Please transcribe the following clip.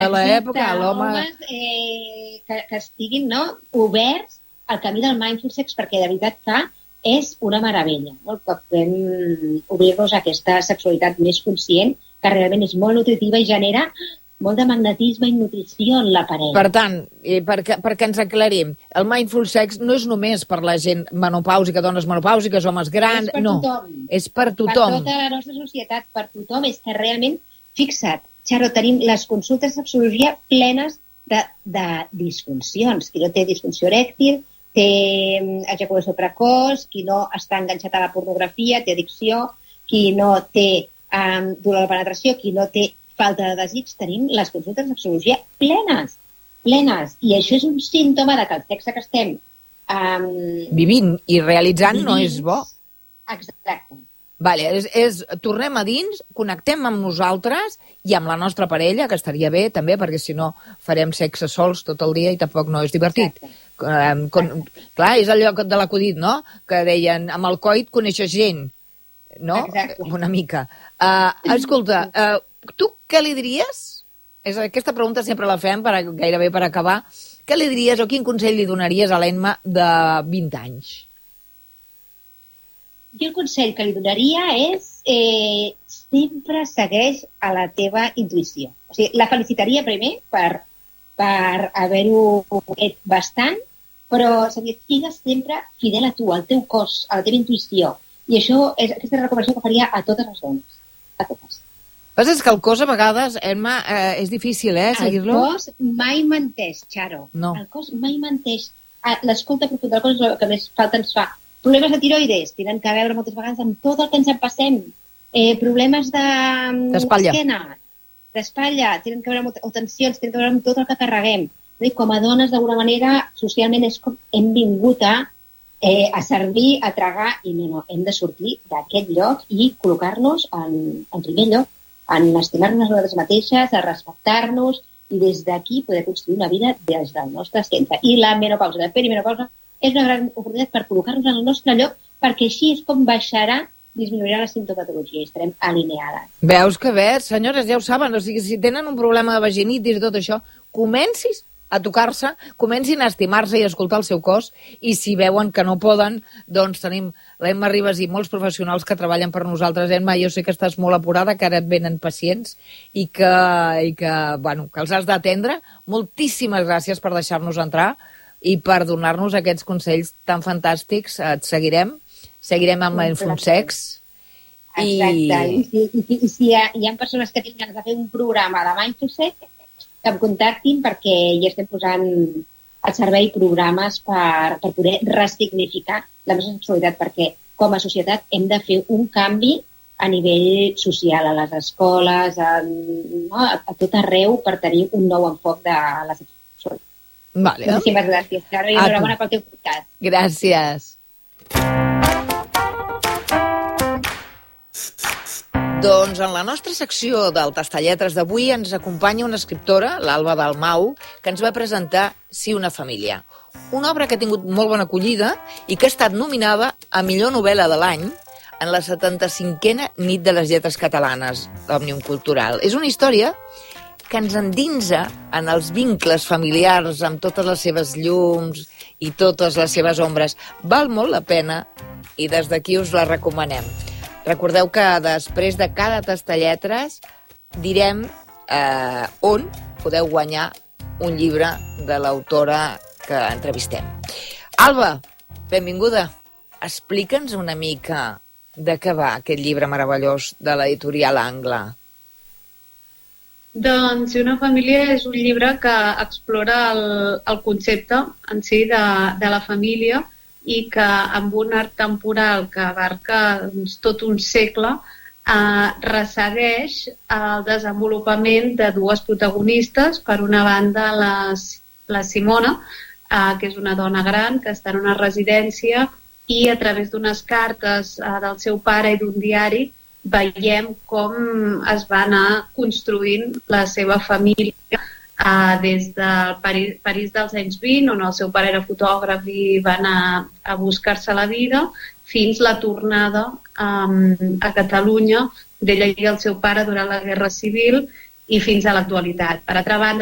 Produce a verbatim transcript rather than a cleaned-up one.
l'època, l'home... homes eh, que, que estiguin, no, oberts al camí del mindful sex, perquè de veritat que és una meravella. No? Que podem obrir-nos a aquesta sexualitat més conscient, que realment és molt nutritiva i genera molt de magnetisme i nutrició en la parella. Per tant, perquè, perquè ens aclarim, el mindful sex no és només per la gent menopàusica, dones menopàusiques, homes grans, és per no. Tothom. És per tothom. Per tota la nostra societat, per tothom. És que realment, fixa't, Xaro, tenim les consultes de sexologia plenes de, de disfuncions. Qui no té disfunció erèctil, té ejaculació precoç, qui no està enganxat a la pornografia, té addicció, qui no té um, dolor de penetració, qui no té falta de desig, tenim les consultes de sexologia plenes, plenes. I això és un símptoma de que el sexe que estem um, vivint i realitzant vivint, no és bo. Exacte. Vale, és, és, tornem a dins, connectem amb nosaltres i amb la nostra parella, que estaria bé també, perquè si no farem sexe sols tot el dia i tampoc no és divertit. Um, con, clar, és allò de l'acudit, no?, que deien, amb el coit coneixes gent, no? Exacte. Una mica. Uh, escolta, uh, tu què li diries? És, aquesta pregunta sempre la fem per, gairebé per acabar. Què li diries o quin consell li donaries a l'Emma de vint anys? Jo el consell que li donaria és eh, sempre segueix a la teva intuïció. O sigui, la felicitaria primer per, per haver-ho fet bastant, però seria, sigues sempre fidel a tu, al teu cos, a la teva intuïció. I això és aquesta recomanació que faria a totes les dones. A totes. Però és que el cos a vegades, Emma, eh, és difícil, eh, seguir-lo? El cos mai menteix, Xaro. No. El cos mai menteix. L'escolta profunda del cos és el que més falta ens fa. Problemes de tiroides tenen que veure moltes vegades amb tot el que ens en passem. Eh, problemes de... d'esquena, d'espatlla, tenen que veure amb, o tensions, tenen que veure amb tot el que carreguem. I com a dones, d'alguna manera, socialment és com hem vingut a, eh, a servir, a tragar, i no, no, hem de sortir d'aquest lloc i col·locar-nos en, en primer lloc, en estimar-nos a nosaltres mateixes, a respectar-nos, i des d'aquí poder construir una vida des del nostre centre. I la menopausa, la perimenopausa, és una gran oportunitat per col·locar-nos en el nostre lloc, perquè així és com baixarà, disminuirà la simptomatologia i estarem alineades. Veus que bé, senyores, ja ho saben, o sigui, si tenen un problema de vaginitis i tot això, comencis a tocar-se, comencin a estimar-se i a escoltar el seu cos, i si veuen que no poden, doncs tenim l'Emma Ribas i molts professionals que treballen per nosaltres. Emma, jo sé que estàs molt apurada, que ara et venen pacients i que, i que, bueno, que els has d'atendre. Moltíssimes gràcies per deixar-nos entrar i per donar-nos aquests consells tan fantàstics. Et seguirem, seguirem amb Mindful Sex. Exacte, i, i, i, i si hi ha, hi ha persones que tinguin ganes de fer un programa de Mindful Sex, que em contactin, perquè ja estem posant al servei programes per, per poder ressignificar la nostra sexualitat, perquè com a societat hem de fer un canvi a nivell social, a les escoles, a, no, a, a tot arreu, per tenir un nou enfoc de la sexualitat. Vale. Moltíssimes gràcies, Carla, i enhorabona pel teu podcast. Gràcies. Doncs en la nostra secció del Tastalletres d'avui ens acompanya una escriptora, l'Alba Dalmau, que ens va presentar Sí, una família. Una obra que ha tingut molt bona acollida i que ha estat nominada a millor novel·la de l'any en la setanta-cinquena Nit de les Lletres Catalanes, l'Òmnium Cultural. És una història que ens endinsa en els vincles familiars amb totes les seves llums i totes les seves ombres. Val molt la pena i des d'aquí us la recomanem. Recordeu que després de cada Tastalletres direm eh, on podeu guanyar un llibre de l'autora que entrevistem. Alba, benvinguda. Explica'ns una mica de què va aquest llibre meravellós de l'editorial Angle. Doncs una família és un llibre que explora el, el concepte en si de, de la família i que amb un arc temporal que abarca doncs, tot un segle eh, ressegueix el desenvolupament de dues protagonistes. Per una banda, la, la Simona, eh, que és una dona gran que està en una residència i a través d'unes cartes eh, del seu pare i d'un diari veiem com es va anar construint la seva família eh, des del París, París dels anys vint, on el seu pare era fotògraf i va anar a buscar-se la vida, fins la tornada eh, a Catalunya d'ella i el seu pare durant la Guerra Civil, i fins a l'actualitat. Per altra banda,